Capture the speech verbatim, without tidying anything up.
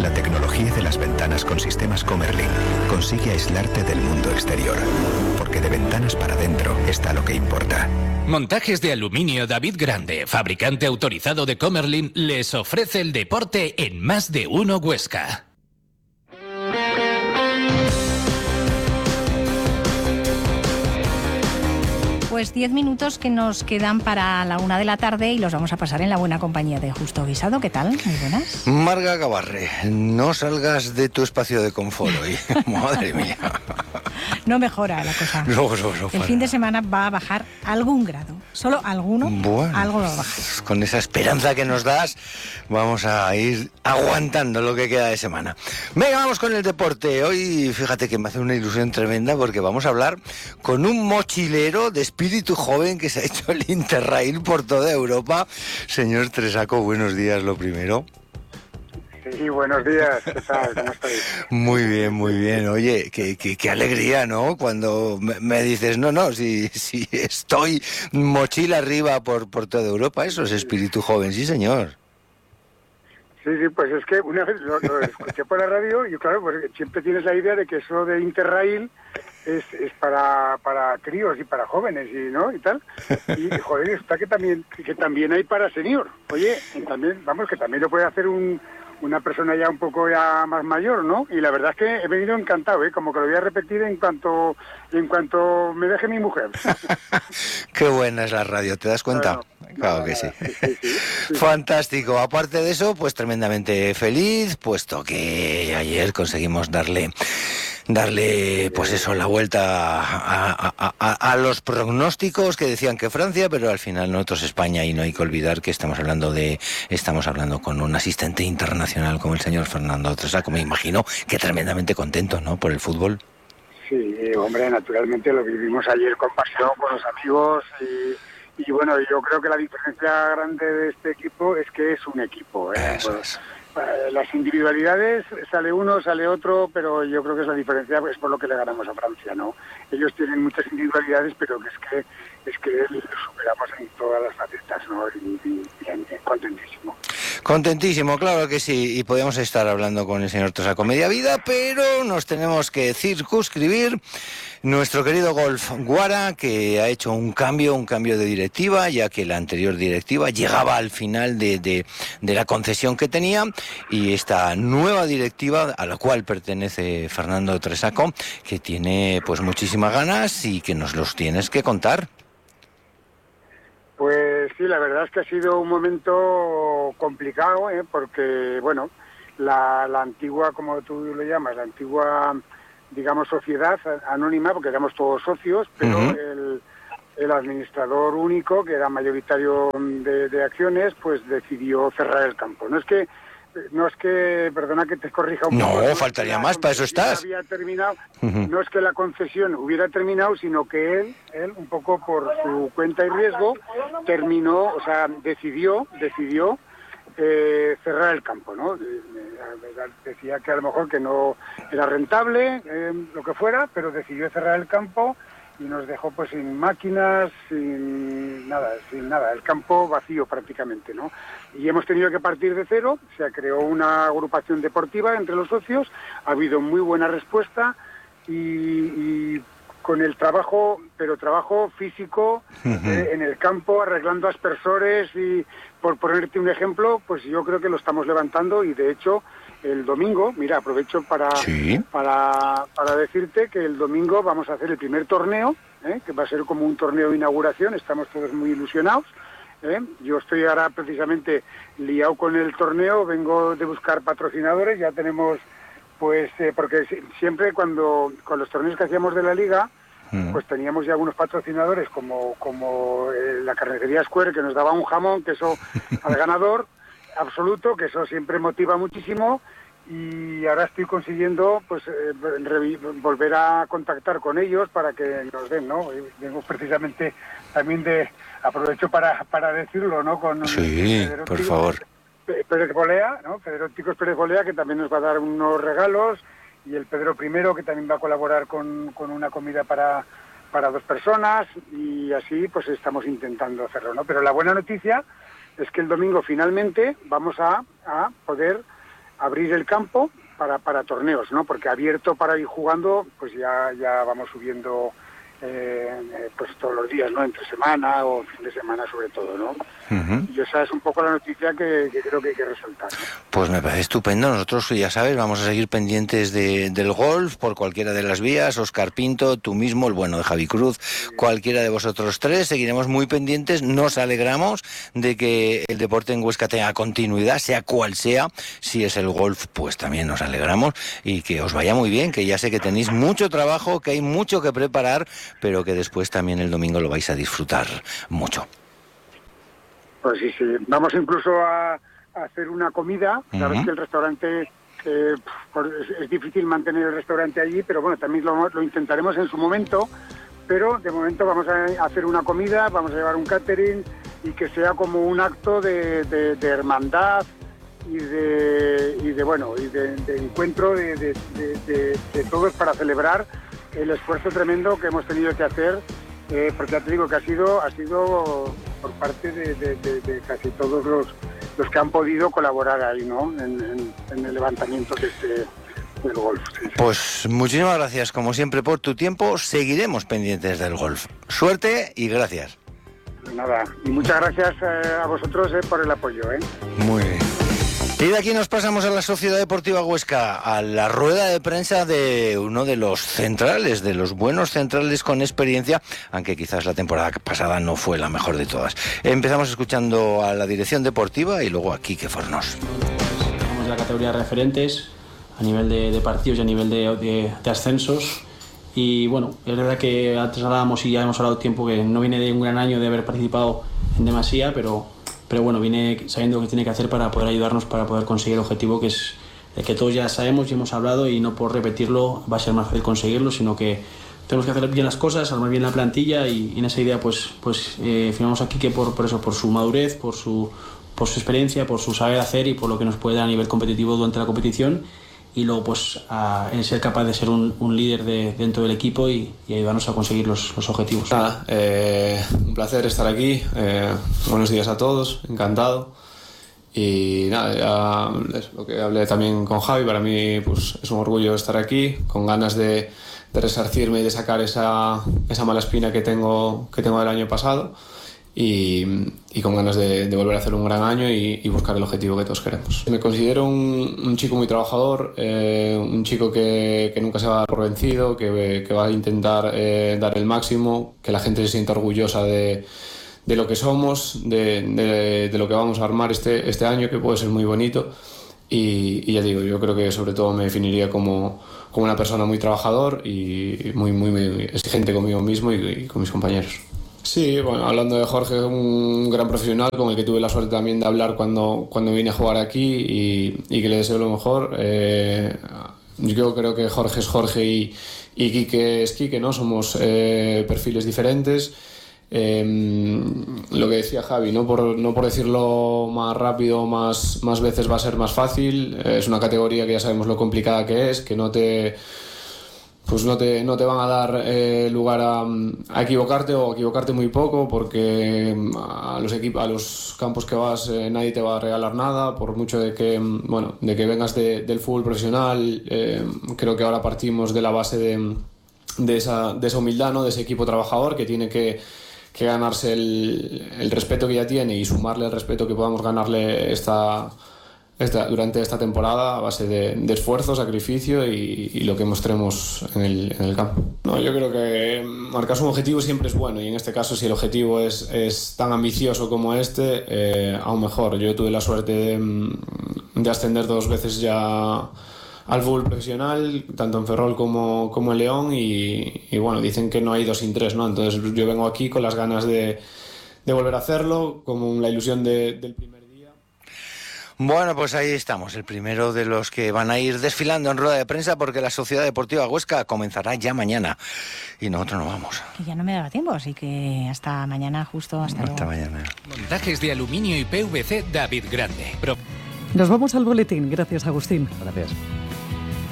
La tecnología de las ventanas con sistemas Comerlin consigue aislarte del mundo exterior, porque de ventanas para adentro está lo que importa. Montajes de aluminio David Grande, fabricante autorizado de Comerlin, les ofrece el deporte en Más de Uno Huesca. Pues diez minutos que nos quedan para la una de la tarde y los vamos a pasar en la buena compañía de Justo Guisado. ¿Qué tal? Muy buenas. Marga Gabarre, no salgas de tu espacio de confort hoy. Madre mía. No mejora la cosa. No, no, no, El fin de semana va a bajar algún grado. Solo alguno, bueno, algo va a bajar. Con esa esperanza que nos das, vamos a ir aguantando lo que queda de semana. Venga, vamos con el deporte. Hoy, fíjate que me hace una ilusión tremenda porque vamos a hablar con un mochilero de espíritu joven que se ha hecho el Interrail por toda Europa. Señor Tresaco, buenos días, lo primero. Sí, buenos días, ¿qué tal? ¿Cómo estáis? Muy bien, muy bien. Oye, qué, qué, qué alegría, ¿no? Cuando me, me dices, no, no, si, si estoy mochila arriba por, por toda Europa, eso es espíritu joven, sí, señor. Sí, sí, pues es que una vez lo, lo escuché por la radio y claro, pues siempre tienes la idea de que eso de Interrail es, es para, para críos y para jóvenes y no y tal. Y joder, está que también que también hay para senior. Oye, y también, vamos, que también lo puede hacer un una persona ya un poco ya más mayor, ¿no? Y la verdad es que he venido encantado, ¿eh? Como que lo voy a repetir en cuanto en cuanto me deje mi mujer. Qué buena es la radio, ¿te das cuenta? Bueno, claro no, que sí. Sí, sí, sí, sí. Fantástico. Aparte de eso, pues tremendamente feliz, puesto que ayer conseguimos darle darle pues eso la vuelta a, a, a, a los pronósticos que decían que Francia, pero al final nosotros España, y no hay que olvidar que estamos hablando de estamos hablando con un asistente internacional como el señor Fernando Tresaco. Me imagino que tremendamente contento, ¿no?, por el fútbol. Sí, hombre, naturalmente lo vivimos ayer con pasión, con los amigos y, y bueno, yo creo que la diferencia grande de este equipo es que es un equipo, ¿eh? Eso pues, es. Las individualidades, sale uno, sale otro, pero yo creo que es la diferencia, es por lo que le ganamos a Francia, ¿no? Ellos tienen muchas individualidades, pero que es que es que los superamos en todas las facetas, ¿no? Y, y bien, bien, contentísimo. Contentísimo, claro que sí, y podíamos estar hablando con el señor Tresaco media vida, pero nos tenemos que circunscribir. Nuestro querido Golf Guara, que ha hecho un cambio, un cambio de directiva, ya que la anterior directiva llegaba al final de, de, de la concesión que tenía, y esta nueva directiva, a la cual pertenece Fernando Tresaco, que tiene pues muchísimas ganas y que nos los tienes que contar. Pues sí, la verdad es que ha sido un momento complicado, ¿eh? Porque, bueno, la, la antigua, como tú lo llamas, la antigua, digamos, sociedad anónima, porque éramos todos socios, pero uh-huh. el, el administrador único, que era mayoritario de, de acciones, pues decidió cerrar el campo. No es que No es que, perdona que te corrija un no, poco. No, faltaría más, para eso estás. Había terminado, uh-huh. No es que la concesión hubiera terminado, sino que él, él, un poco por su cuenta y riesgo, terminó, o sea, decidió, decidió eh, cerrar el campo, ¿no? Decía que a lo mejor que no era rentable, eh, lo que fuera, pero decidió cerrar el campo y nos dejó pues sin máquinas, sin nada, sin nada, el campo vacío prácticamente, ¿no? Y hemos tenido que partir de cero, se creó una agrupación deportiva entre los socios, ha habido muy buena respuesta y, y con el trabajo, pero trabajo físico uh-huh. eh, en el campo, arreglando aspersores y, por ponerte un ejemplo, pues yo creo que lo estamos levantando y de hecho el domingo, mira, aprovecho para, ¿Sí? para para decirte que el domingo vamos a hacer el primer torneo, ¿eh? Que va a ser como un torneo de inauguración, estamos todos muy ilusionados. ¿eh? Yo estoy ahora precisamente liado con el torneo, vengo de buscar patrocinadores, ya tenemos, pues, eh, porque siempre cuando, con los torneos que hacíamos de la Liga, mm. pues teníamos ya algunos patrocinadores como, como eh, la carnicería Square, que nos daba un jamón, que eso al ganador absoluto, que eso siempre motiva muchísimo, y ahora estoy consiguiendo pues eh, revi- volver a contactar con ellos para que nos den, ¿no? Y vengo precisamente también de, aprovecho para para decirlo, ¿no? Con sí, por Tícos, favor. Pérez Bolea, ¿no? Pedro Ticos Pérez Bolea, que también nos va a dar unos regalos, y el Pedro Primero, que también va a colaborar con, con una comida para para dos personas, y así pues estamos intentando hacerlo, ¿no? Pero la buena noticia es que el domingo finalmente vamos a, a poder abrir el campo para, para torneos, ¿no? Porque abierto para ir jugando, pues ya, ya vamos subiendo eh, pues todos los días, ¿no? Entre semana o fin de semana sobre todo, ¿no? Uh-huh. Y esa es un poco la noticia que, que creo que hay que resaltar, ¿no? Pues me parece estupendo. Nosotros, ya sabes, vamos a seguir pendientes de, del golf por cualquiera de las vías. Óscar Pinto, tú mismo, el bueno de Javi Cruz, sí. Cualquiera de vosotros tres, seguiremos muy pendientes. Nos alegramos de que el deporte en Huesca tenga continuidad, sea cual sea. Si es el golf, pues también nos alegramos y que os vaya muy bien, que ya sé que tenéis mucho trabajo, que hay mucho que preparar, pero que después también el domingo lo vais a disfrutar mucho. Pues sí, sí. Vamos incluso a, a hacer una comida. Sabes uh-huh. que el restaurante, eh, pues es, es difícil mantener el restaurante allí, pero bueno, también lo, lo intentaremos en su momento. Pero de momento vamos a hacer una comida, vamos a llevar un catering y que sea como un acto de, de, de hermandad y de, y de bueno y de, de encuentro de, de, de, de, de todos para celebrar el esfuerzo tremendo que hemos tenido que hacer. Eh, porque ya te digo que ha sido ha sido por parte de, de, de, de casi todos los, los que han podido colaborar ahí, ¿no? En, en, en el levantamiento de este, del golf. Sí, sí. Pues muchísimas gracias, como siempre, por tu tiempo. Seguiremos pendientes del golf. Suerte y gracias. Nada, y muchas gracias eh, a vosotros eh, por el apoyo, ¿eh? Muy bien. Y de aquí nos pasamos a la Sociedad Deportiva Huesca, a la rueda de prensa de uno de los centrales, de los buenos centrales con experiencia, aunque quizás la temporada pasada no fue la mejor de todas. Empezamos escuchando a la dirección deportiva y luego a Quique Fornós. Tenemos la categoría de referentes a nivel de, de partidos y a nivel de, de, de ascensos. Y bueno, es verdad que antes hablábamos y ya hemos hablado tiempo que no viene de un gran año de haber participado en demasía, pero... pero bueno, viene sabiendo lo que tiene que hacer para poder ayudarnos para poder conseguir el objetivo que es el que todos ya sabemos y hemos hablado, y no por repetirlo va a ser más fácil conseguirlo, sino que tenemos que hacer bien las cosas, armar bien la plantilla, y, y en esa idea pues, pues eh, firmamos aquí que por, por eso, por su madurez, por su, por su experiencia, por su saber hacer y por lo que nos puede dar a nivel competitivo durante la competición, y luego pues a, en ser capaz de ser un, un líder de, dentro del equipo y, y ayudarnos a conseguir los, los objetivos. Nada, eh, un placer estar aquí, eh, buenos días a todos, encantado, y nada, ya es lo que hablé también con Javi, para mí pues es un orgullo estar aquí, con ganas de, de resarcirme y de sacar esa, esa mala espina que tengo, que tengo del año pasado. Y, y con ganas de, de volver a hacer un gran año y, y buscar el objetivo que todos queremos. Me considero un, un chico muy trabajador, eh, un chico que, que nunca se va a dar por vencido, que, que va a intentar eh, dar el máximo, que la gente se sienta orgullosa de, de lo que somos, de, de, de lo que vamos a armar este, este año, que puede ser muy bonito. Y, y ya digo, yo creo que sobre todo me definiría como, como una persona muy trabajador y muy, muy, muy exigente conmigo mismo y, y con mis compañeros. Sí, bueno, hablando de Jorge, un gran profesional con el que tuve la suerte también de hablar cuando, cuando vine a jugar aquí y, y que le deseo lo mejor. Eh, yo creo que Jorge es Jorge y, y Quique es Quique, ¿no? Somos eh, perfiles diferentes. Eh, lo que decía Javi, ¿no? Por, no por decirlo más rápido, más, más veces va a ser más fácil. Eh, es una categoría que ya sabemos lo complicada que es, que no te... pues no te, no te van a dar eh, lugar a, a equivocarte o a equivocarte muy poco, porque a los, equip- a los campos que vas eh, nadie te va a regalar nada, por mucho de que, bueno, de que vengas de, del fútbol profesional. Eh, creo que ahora partimos de la base de, de, esa, de esa humildad, ¿no? De ese equipo trabajador que tiene que, que ganarse el, el respeto que ya tiene y sumarle el respeto que podamos ganarle esta... Esta, durante esta temporada a base de, de esfuerzo, sacrificio y, y lo que mostremos en el, en el campo. No, yo creo que marcarse un objetivo siempre es bueno, y en este caso si el objetivo es, es tan ambicioso como este, eh, aún mejor. Yo tuve la suerte de, de ascender dos veces ya al fútbol profesional, tanto en Ferrol como, como en León, y, y bueno, dicen que no hay dos sin tres, ¿no? Entonces yo vengo aquí con las ganas de, de volver a hacerlo, como la ilusión de, del primer. Bueno, pues ahí estamos, el primero de los que van a ir desfilando en rueda de prensa, porque la Sociedad Deportiva Huesca comenzará ya mañana y nosotros no vamos. Que ya no me daba tiempo, así que hasta mañana, justo hasta, hasta luego. mañana. Montajes de aluminio y P V C David Grande. Pro- Nos vamos al boletín. Gracias, Agustín. Gracias.